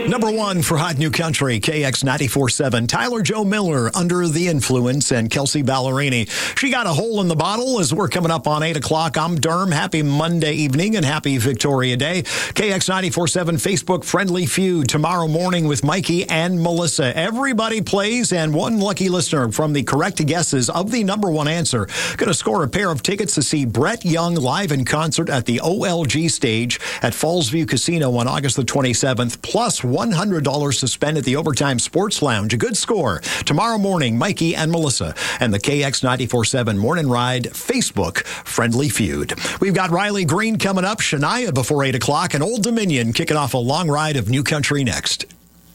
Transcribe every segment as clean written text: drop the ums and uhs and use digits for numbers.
Number one for Hot New Country, KX 94.7. Tyler Joe Miller, Under the Influence, and Kelsey Ballerini. She got a hole in the bottle as we're coming up on 8 o'clock. I'm Derm. Happy Monday evening and happy Victoria Day. KX 94.7 Facebook Friendly Feud tomorrow morning with Mikey and Melissa. Everybody plays, and one lucky listener from the correct guesses of the number one answer going to score a pair of tickets to see Brett Young live in concert at the OLG stage at Fallsview Casino on August the 27th, plus $100 to spend at the Overtime Sports Lounge. A good score. Tomorrow morning, Mikey and Melissa and the KX 94.7 Morning Ride Facebook Friendly Feud. We've got Riley Green coming up, Shania before 8 o'clock, and Old Dominion kicking off a long ride of New Country next.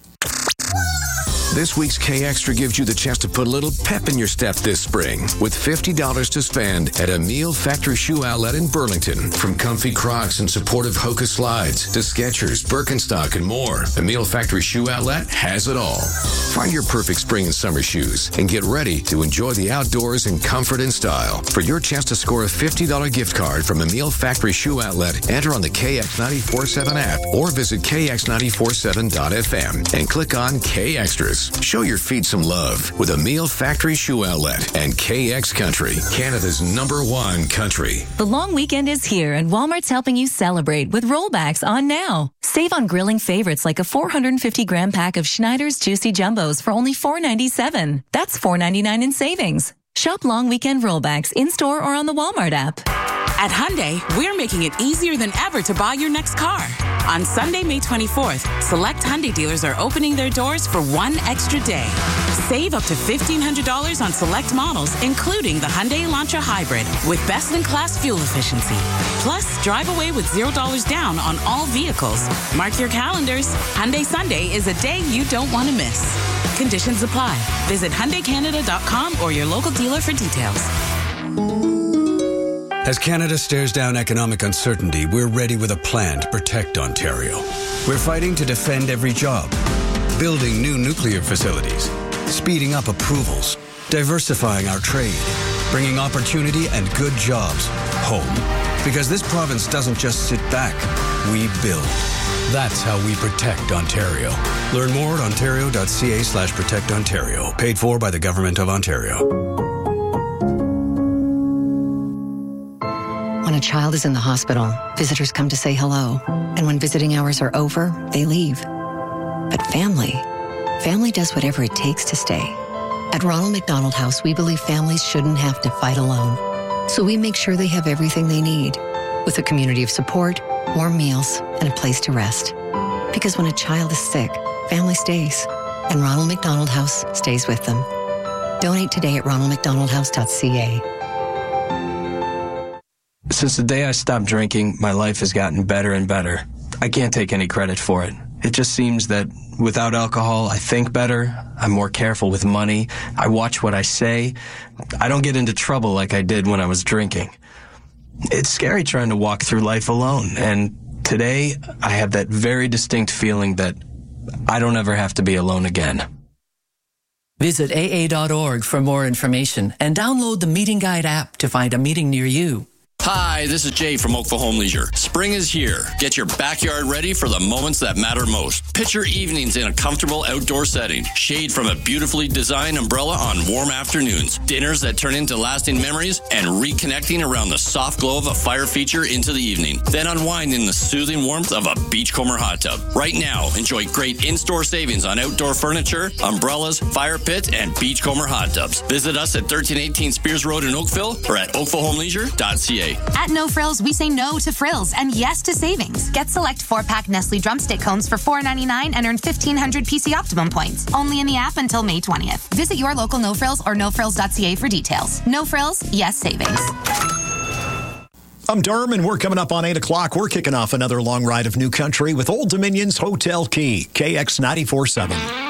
This week's K-Extra gives you the chance to put a little pep in your step this spring with $50 to spend at Emile Factory Shoe Outlet in Burlington. From comfy Crocs and supportive Hoka slides to Skechers, Birkenstock, and more, Emile Factory Shoe Outlet has it all. Find your perfect spring and summer shoes and get ready to enjoy the outdoors in comfort and style. For your chance to score a $50 gift card from Emile Factory Shoe Outlet, enter on the KX947 app or visit kx947.fm and click on K-Extras. Show your feet some love with Emile Factory Shoe Outlet and KX Country, Canada's #1 country. The long weekend is here, and Walmart's helping you celebrate with rollbacks on now. Save on grilling favorites like a 450-gram pack of Schneider's Juicy Jumbos for only $4.97. That's $4.99 in savings. Shop long weekend rollbacks in-store or on the Walmart app. At Hyundai, we're making it easier than ever to buy your next car. On Sunday, May 24th, select Hyundai dealers are opening their doors for one extra day. Save up to $1,500 on select models, including the Hyundai Elantra Hybrid, with best-in-class fuel efficiency. Plus, drive away with $0 down on all vehicles. Mark your calendars. Hyundai Sunday is a day you don't want to miss. Conditions apply. Visit HyundaiCanada.com or your local dealer for details. As Canada stares down economic uncertainty, we're ready with a plan to protect Ontario. We're fighting to defend every job, building new nuclear facilities, speeding up approvals, diversifying our trade, bringing opportunity and good jobs home. Because this province doesn't just sit back, we build. That's how we protect Ontario. Learn more at ontario.ca/protectontario. Paid for by the Government of Ontario. When a child is in the hospital, visitors come to say hello. And when visiting hours are over, they leave. But family does whatever it takes to stay. At Ronald McDonald House, we believe families shouldn't have to fight alone. So we make sure they have everything they need, with a community of support, warm meals, and a place to rest. Because when a child is sick, family stays. And Ronald McDonald House stays with them. Donate today at ronaldmcdonaldhouse.ca. Since the day I stopped drinking, my life has gotten better and better. I can't take any credit for it. It just seems that without alcohol, I think better, I'm more careful with money, I watch what I say, I don't get into trouble like I did when I was drinking. It's scary trying to walk through life alone, and today I have that very distinct feeling that I don't ever have to be alone again. Visit AA.org for more information and download the Meeting Guide app to find a meeting near you. Hi, this is Jay from Oakville Home Leisure. Spring is here. Get your backyard ready for the moments that matter most. Picture evenings in a comfortable outdoor setting. Shade from a beautifully designed umbrella on warm afternoons. Dinners that turn into lasting memories and reconnecting around the soft glow of a fire feature into the evening. Then unwind in the soothing warmth of a Beachcomber hot tub. Right now, enjoy great in-store savings on outdoor furniture, umbrellas, fire pits, and Beachcomber hot tubs. Visit us at 1318 Spears Road in Oakville or at oakvillehomeleisure.ca. At No Frills, we say no to frills and yes to savings. Get select 4-pack Nestle Drumstick cones for $4.99 and earn 1,500 PC Optimum points. Only in the app until May 20th. Visit your local No Frills or nofrills.ca for details. No Frills, yes savings. I'm Derm, and we're coming up on 8 o'clock. We're kicking off another long ride of New Country with Old Dominion's Hotel Key, KX 94.7.